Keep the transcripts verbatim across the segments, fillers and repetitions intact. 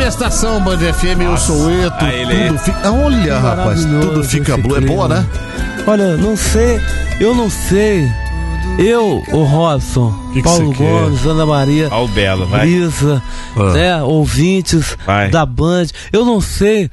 Estação Band F M, eu sou o Eto. Ah, ele tudo é... fica. Olha, rapaz, tudo fica blue. É boa, né? Olha, não sei, eu não sei. Eu, o Robson, que que Paulo Gomes, quer? Ana Maria, Ó, o Belo, vai. Brisa, ah. né, ouvintes vai. da Band. Eu não sei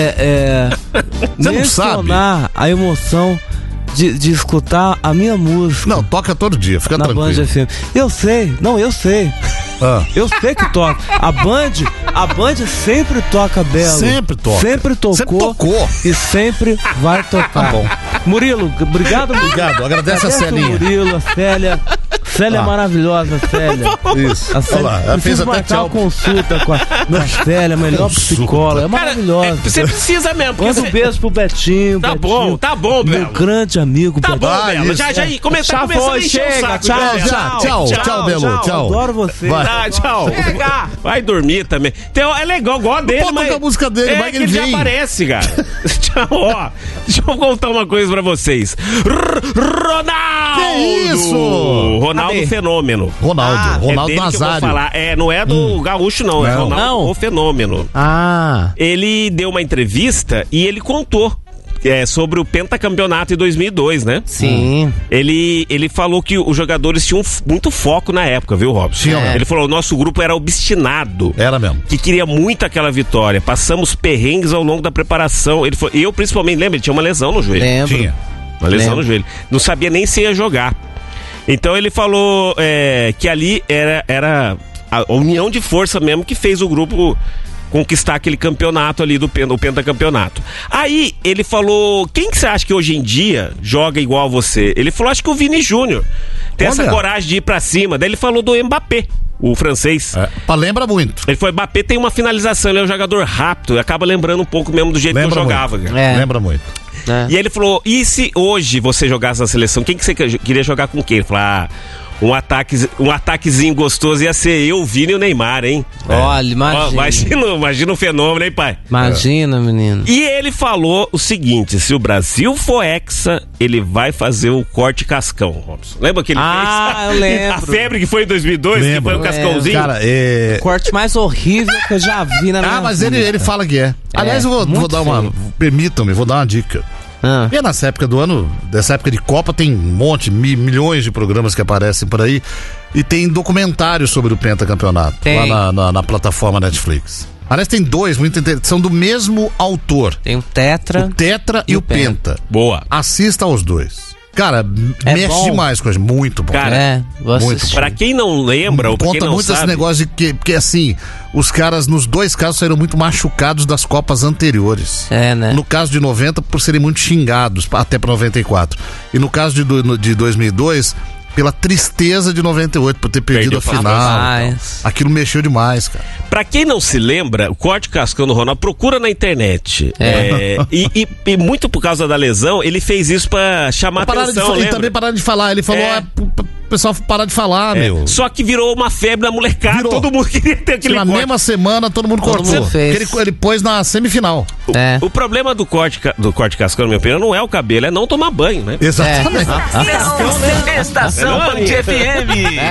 é, é, mencionar a emoção de, de escutar a minha música. Não, toca todo dia, fica na tranquilo. Band F M. Eu sei, não, eu sei. Ah. Eu sei que toca. A Band, a Band sempre toca Belo. Sempre toca. Sempre tocou. Sempre tocou. E sempre vai tocar. Tá bom. Murilo, obrigado. Obrigado, agradece a Celinha. Murilo, a Célia. Célia ah. é maravilhosa, Célia. Isso. A Célia, olha lá, ela fez até tchau. Consulta com a, com a Célia, a melhor psicóloga. É maravilhosa. Cara, é, você precisa mesmo. Manda você... um beijo pro Betinho. Tá Betinho, bom, tá bom, Belo. Meu grande amigo, Tá Betinho. bom, Belo. Já, já, já começa, já começa foi, a encher chega, o saco. tchau, Já, tchau, tchau, tchau, tchau, Belo, tchau. Adoro você. Vai. Ah, tchau. Chega. Vai dormir também. Então, é legal, igual a dele, Pode mas... tocar a música dele, é vai que que ele já vem. aparece, cara. Tchau, ó. Deixa eu contar uma coisa pra vocês. Ronaldo! Que isso? Ronaldo Cadê? Fenômeno. Ronaldo, Ah, Ronaldo é dele que eu vou Nazário. falar. É, não é do Hum. Gaúcho, não. É Não. Ronaldo Não. o Fenômeno. Ah, Ele deu uma entrevista e ele contou é, sobre o pentacampeonato em dois mil e dois, né? sim. Ele, ele falou que os jogadores tinham f- muito foco na época, viu, Robson? Tinham, né? Ele falou, o nosso grupo era obstinado. Era mesmo. Que queria muito aquela vitória. Passamos perrengues ao longo da preparação. Ele foi, eu, principalmente, lembra? Ele tinha uma lesão no joelho. Lembro. Tinha. Uma lesão Lembro. no joelho. Não sabia nem se ia jogar. Então ele falou é, que ali era, era a união de força mesmo que fez o grupo conquistar aquele campeonato ali, do pen- o pentacampeonato. Aí ele falou, quem que você acha que hoje em dia joga igual a você? Ele falou, acho que o Vini Júnior tem Olha. essa coragem de ir pra cima. Daí ele falou do Mbappé, o francês. É, pá, lembra muito. Ele falou, Mbappé tem uma finalização, ele é um jogador rápido, e acaba lembrando um pouco mesmo do jeito Lembra que eu jogava. muito. cara. É. Lembra muito. É. E ele falou, e se hoje você jogasse na seleção, quem que você que- queria jogar com quem? Ele falou, ah, um, ataque, um ataquezinho gostoso ia ser eu, o Vini e o Neymar, hein? Olha, imagina. Ó, imagina, imagina o fenômeno, hein, pai? Imagina, menino. E ele falou o seguinte, se o Brasil for hexa, ele vai fazer o corte cascão, Robson. Lembra que ele Ah, fez? eu lembro. A febre que foi em dois mil e dois, que Lembro. foi o cascãozinho? Cara, é... O corte mais horrível que eu já vi na minha Ah, mas vida. ele, ele fala que é. Aliás, eu vou, muito vou dar uma... feio. Permitam-me, vou dar uma dica. Ah. E nessa época do ano, dessa época de Copa, tem um monte, mi- milhões de programas que aparecem por aí. E tem documentários sobre o pentacampeonato. Tem. Lá na, na, na plataforma Netflix. Aliás, tem dois muito interessantes. São do mesmo autor. Tem o Tetra. O Tetra e, E o o Penta. Penta. Boa. Assista aos dois. Cara, É mexe bom. demais com a gente. Muito bom. Cara, É, vou muito assistir. Pra quem não lembra, ou pra quem Conta não muito esse sabe... negócio de que, porque assim, os caras, nos dois casos, saíram muito machucados das Copas anteriores. É, né? No caso de noventa, por serem muito xingados, até pra noventa e quatro. E no caso de, do- de dois mil e dois, pela tristeza de noventa e oito, por ter perdido Perdeu a final. demais. Aquilo mexeu demais, cara. Pra quem não se lembra, o corte cascão do Ronaldo, procura na internet. É. É, e, e- e muito por causa da lesão, ele fez isso pra chamar Pararam de atenção, fa- e lembra? também pararam de falar. Ele falou, É. é. pro pro pessoal parar de falar, É, meu. Só que virou uma febre da molecada, Virou. todo mundo queria ter aquele Na corte. mesma semana, todo mundo Todo cortou. mundo fez. Porque Ele, ele pôs na semifinal. É. O problema do corte, ca- do corte cascão, na minha opinião, não é o cabelo, é não tomar banho, né? Exatamente. É. Estação Band F M.